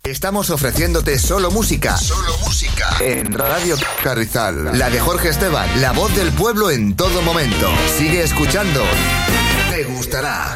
Estamos ofreciéndote solo música. Solo música. En Radio Carrizal. La de Jorge Esteban. La voz del pueblo en todo momento. Sigue escuchando. Te gustará.